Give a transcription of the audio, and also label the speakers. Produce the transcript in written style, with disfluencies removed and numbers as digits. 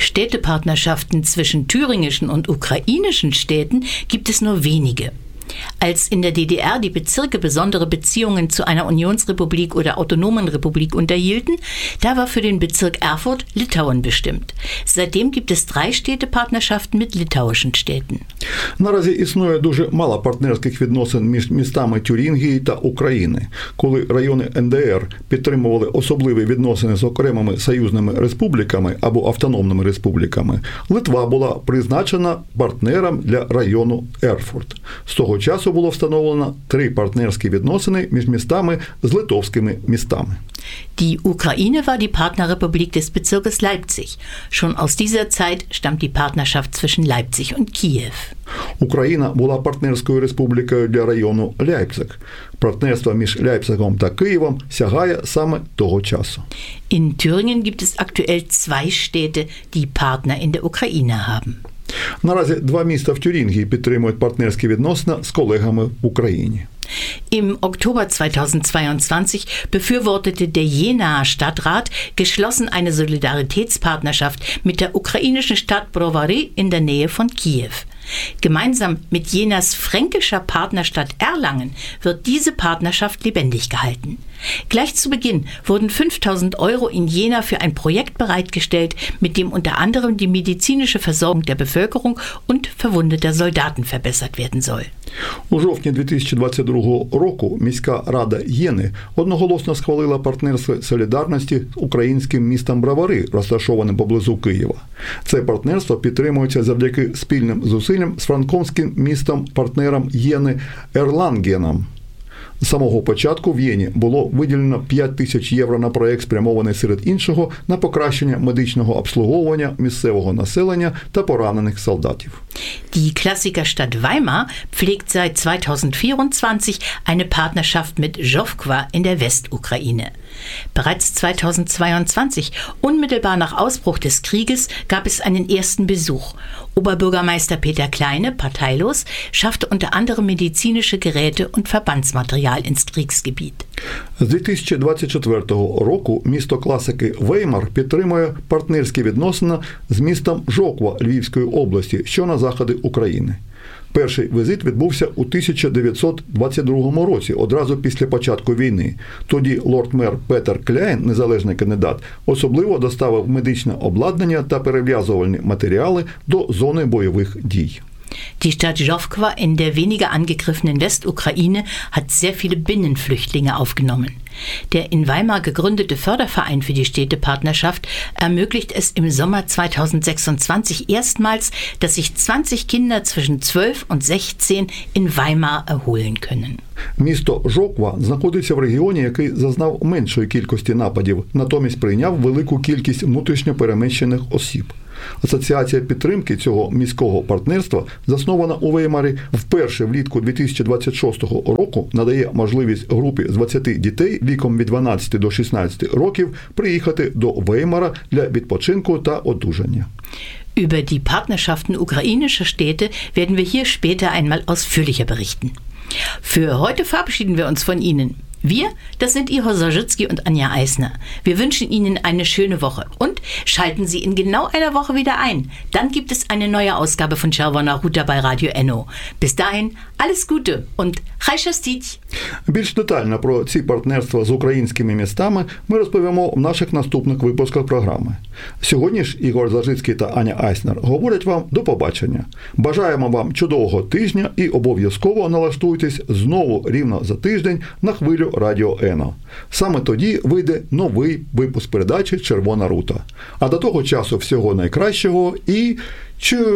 Speaker 1: Städtepartnerschaften zwischen thüringischen und ukrainischen Städten gibt es nur wenige. Als in der DDR die Bezirke besondere Beziehungen zu einer Unionsrepublik oder autonomen Republik unterhielten, da war für den Bezirk Erfurt Litauen bestimmt. Seitdem gibt es 3 Städtepartnerschaften mit litauischen Städten.
Speaker 2: Наразі існує дуже мало партнерських відносин між містами Тюрінгії та України. Коли райони НДР підтримували особливі відносини з окремими союзними республіками або автономними республіками, Литва була призначена партнером для району Ерфурт. З того часу було встановлено 3 партнерські відносини між містами з литовськими містами.
Speaker 1: Die Ukraine war die Partnerrepublik des Bezirkes Leipzig. Schon aus dieser Zeit stammt die Partnerschaft zwischen Leipzig und Kiew.
Speaker 2: Україна була партнерською республікою для району Ляйпциг. Партнерство між Ляйпцигом та Києвом сягає саме того часу.
Speaker 1: In Thüringen gibt es aktuell 2 Städte, die Partner in der Ukraine haben.
Speaker 2: Наразі 2 міста в Тюрінгії підтримують партнерські відносини з колегами в Україні.
Speaker 1: Im Oktober 2022 befürwortete der Jenaer Stadtrat geschlossen eine Solidaritätspartnerschaft mit der ukrainischen Stadt Brovary in der Nähe von Kiew. Gemeinsam mit Jenas fränkischer Partnerstadt Erlangen wird diese Partnerschaft lebendig gehalten. Gleich zu Beginn wurden 5.000 € in Jena für ein Projekt bereitgestellt, mit dem unter anderem die medizinische Versorgung der Bevölkerung und verwundeter Soldaten verbessert werden soll.
Speaker 2: У жовтні 2022 року міська рада Єни одноголосно схвалила партнерство солідарності з українським містом Бровари, розташованим поблизу Києва. Це партнерство підтримується завдяки спільним зусиллям з франківським містом-партнером Єни Ерлангеном. З самого початку в Єні було виділено 5 тисяч євро на проєкт, спрямований серед іншого на покращення медичного обслуговування місцевого населення та поранених солдатів.
Speaker 1: Die Klassikerstadt Weimar pflegt seit 2024 eine Partnerschaft mit Żowkwa in der Westukraine. Bereits 2022, unmittelbar nach Ausbruch des Krieges, gab es einen ersten Besuch. Oberbürgermeister Peter Kleine, parteilos, schaffte unter anderem medizinische Geräte und Verbandsmaterial ins Kriegsgebiet.
Speaker 2: З 2024 року місто класики Веймар підтримує партнерські відносини з містом Жоква Львівської області, що на заході України. Перший візит відбувся у 1922 році, одразу після початку війни. Тоді лорд-мер Петер Кляйн, незалежний кандидат, особливо доставив медичне обладнання та перев'язувальні матеріали до зони бойових дій.
Speaker 1: Die Stadt Żowkwa in der weniger angegriffenen Westukraine hat sehr viele Binnenflüchtlinge aufgenommen. Der in Weimar gegründete Förderverein für die Städtepartnerschaft ermöglicht es im Sommer 2026 erstmals, dass sich 20 Kinder zwischen 12 und 16 in Weimar erholen können.
Speaker 2: Місто Жоква знаходиться в регіоні, який зазнав меншої кількості нападів, натомість прийняв велику кількість внутрішньо переміщених осіб. Асоціація підтримки цього міського партнерства, заснована у Веймарі, вперше влітку 2026 року надає можливість групі з 20 дітей віком від 12 до 16 років приїхати до Веймара для відпочинку та одужання.
Speaker 1: Über die Partnerschaften ukrainischer Städte werden wir hier später einmal ausführlicher berichten. Für heute verabschieden wir uns von Ihnen. Wir, das sind Ihor Sorzycki und Anja Eisner. Wir wünschen Ihnen eine schöne Woche und schalten Sie in genau einer Woche wieder ein. Dann gibt es eine neue Ausgabe von Czerwona Ruta bei Radio Enno. Bis dahin, alles Gute und Chaj Shastitь!
Speaker 2: Більш детально про ці партнерства з українськими містами ми розповімо в наших наступних випусках програми. Сьогодні ж Ігор Заржицький та Аня Айснер говорять вам до побачення. Бажаємо вам чудового тижня і обов'язково налаштуйтесь знову рівно за тиждень на хвилю Радіо Ено. Саме тоді вийде новий випуск передачі «Червона рута». А до того часу всього найкращого і